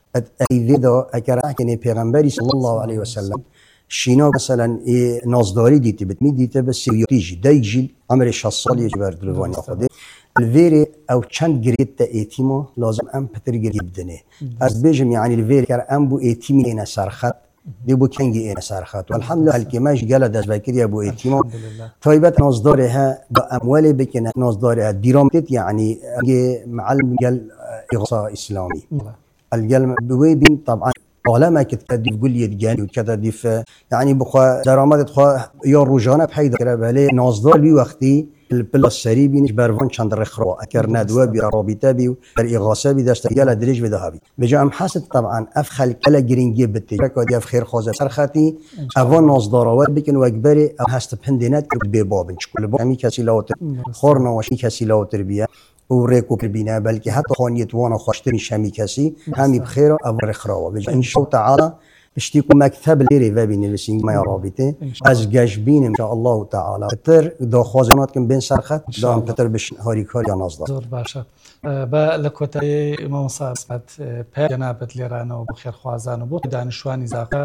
ایویدا اگر اکنی پیغمبری صلی الله علیه و سلم شینا مثلا نازداری دیتی بت می دیته به سیویتیجی دیجی عمر 60 سالی جبر دلوانی خوده الویری او چند گریت تا ایتیمو لازم ام پتر گریت بدنه از بیجم یعنی الویری کر ام بو ایتیمی اینا سرخط دی بو کنگی اینا سرخط والحمدلله هالکماش گلد از بکری ابو ایتیمو طيبت نازدارها باموال بکنه نازدارها دیرامتت یعنی معلم قال اغصاء اسلامي القلم بويبين طبعا طالما كتدي تقول لي تجاني وكتدي يعني بخوا درامات خوا يا روجانا بحيد كربالي نازدار بي وقتي البلا السري بينش برفان چند رخرا اكر ندوا بي رابطه بي الاغاثه بي داشت يلا دريج بذهبي بجا ام حاسد طبعا افخل كلا جرينجي بتجاكدي اف خير خوازه سرختي اوا نازدارات بكن واكبري ام هست بهندينات بباب كل بامي كسيلات خورنا وشي كسيلات تربيه وريكو كربينا بلكي حتى خانيت وانا خوشتري شامي كسي همي بخير او رخراوه بجا ان شاء الله تعالى اشتيكو مكتب ليري وابين السين ما رابطه از جشبين ان شاء الله تعالى تر دو خوازنات كم بين سرخت دام تر بش هاري كار يا نازدار زور باشا با لكوتاي امام صاحب اسمت جنابت ليرانو بخير خوازانو بو دانشواني زاقه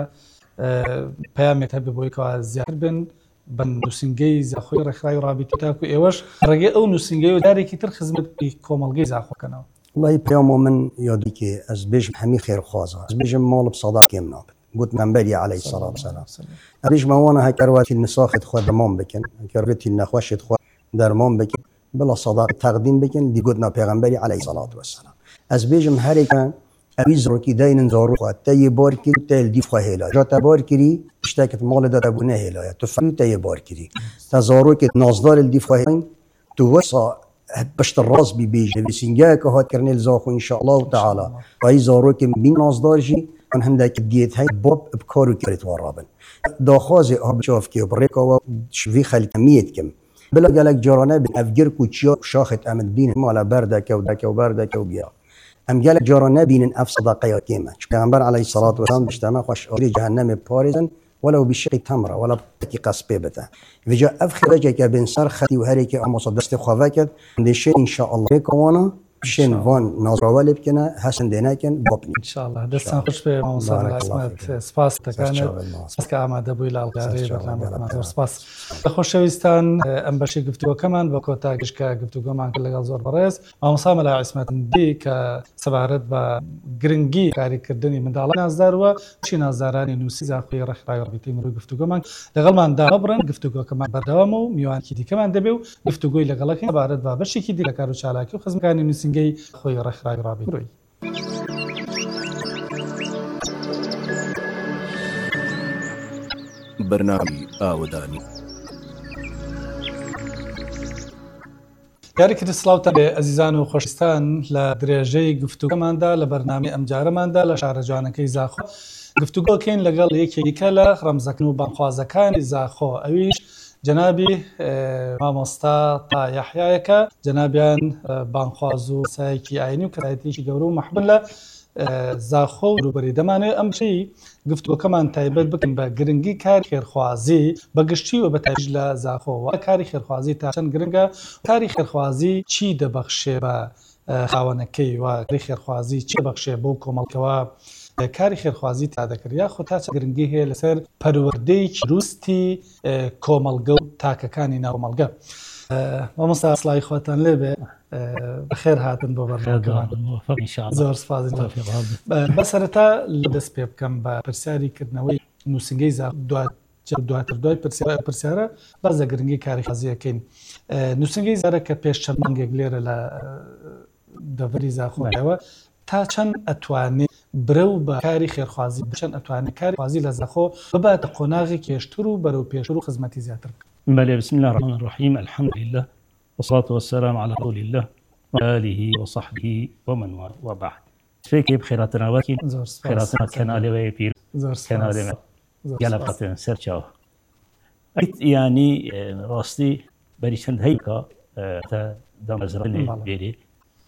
پیامت هبه بوی که زیاد بن بن نوسنگی زاخوی رخای رابطه تاکو ایوش رجع او نوسنگی و داری کی تر خدمت بی کومالگی زاخو کنه والله پیامو من یادی که از بیش همه خیر خوازه از بیش مال بصداق کم ناب قلت منبري عليه الصلاة والسلام أريج ما وانا هكرواتي النساخة خوا درمان بكن هكرواتي النخوشة خوا درمان بكن بلا صداق تقديم بكن دي قدنا پیغمبري عليه الصلاة والسلام از بيجم هريكا أبيز روكي داين نزارو خوا تاي باركري تاي الديف خوا هلا جاتا باركري اشتاكت مال دا ابونا هلا تفعلو تاي باركري تزاروك نازدار الديف خوا هلا توسع بشت الراس بيجي بسنجاك هات كرنيل زاخو إن شاء الله تعالى فاي زاروك بين نازدار جي من هندك ديت هاي بوب بكارو كريت ورابن داخازي ها بشاف كي بريكا و شفي خلي كمية كم بلا قالك جرانا بن افجر كوتشيا شاخت امد بين مالا بردك ودك وبردك وبيا ام قالك جرانا بين افسد قيا كيما پیغمبر عليه الصلاه والسلام بشتما خوش اوري جهنم بارزن ولو بشق تمره ولا بكي قصبه بتا وجا افخرجك بن سرختي وهريك اما صدست خوفكت دشي ان شاء الله كوانا شين وان نازراوالي بكنا حسن ديناكن بابني ان شاء الله دستان خوش به موصل اسمت سپاس تکانت سپاس که آماده بوی لالقاری برنامه ما سپاس خوشویستان ام بشی گفتگو کمان و کوتا گشکا گفتگو مان کل زور برز موصل ملا اسمت دی که سبارت با گرنگی کاری کردنی من دالان نازدار و چی نازدارانی نوسی زاخوی رخای رابطی مرو گفتگو مان لغل من دا برن گفتگو کمان بردوامو میوان کی دی کمان دبیو گفتگوی لغلک سبارت با بشی کی دی لکارو چالاکی خدمت کانی نوسی خوي رخراي رابي روي برنامج آوداني یاری کرد سلاوتان عزیزان و خوشستان لدرجه گفتگومان دا لبرنامه امجارمان دا لشعر جوانکی زاخو گفتگو کین لگل یکی کلا رمزکنو بانخوازکان زاخو اویش جنابي مامۆستا تا یحیایەکە جنابیان بانخوازو سایکی ئاینی و کەسایەتیشی گەورە و مەحبوب لە زاخۆ و روبەری دەمانوێت ئەم شەی گفتگۆکەمان تایبەت بکەین بە گرنگی کاری خێرخوازی بەگشتی و بەتایبەت لە زاخۆ کاری خێرخوازی تا چەند گرنگە کاری خێرخوازی چی دەبەخشێ بە خاوەنەکەی و کاری خێرخوازی چی دەبەخشێ بۆ کۆمەڵکەوە کاری خێرخوازی تا دەکریا خۆ تا چ گرنگی هەیە لەسەر پەروەردەی دروستی کۆمەڵگە و تاکەکانی ناومەڵگە مامۆستا سڵاوی خۆتان لێبێ بەخێر هاتن بۆ بەڕێوەبردنمان زۆر سوپاس بەسەرەتا دەست پێ بکەم بە پرسیاریکردنەوەی نووسنگەی دواتر دوای پرسیارە باز لە گرنگی کاری خێرخوازیەکەین نووسنگەی زارە کە پێش چەند مانگێک لێرە لە دەڤەری زاخۆیەوە تا چەند ئەتوانێت برەو بە کاری خێرخوازی بچەند ئەتوانێت کاری خێرخوازی لە زاخۆ بباتە قۆناغی کێشتر و بەرەو پێشتر و خزمەتی زیاتر بکە. بله بسم الله الرحمن الرحيم الحمد لله والصلاة والسلام على رسول الله وآله وصحبه ومن والاه وبعد. فكر بخيراتنا وكيل خيراتنا كان على ويبير كان على جلبتنا سرچاو. يعني راستي بريشند هيكا تا دامزرني بيري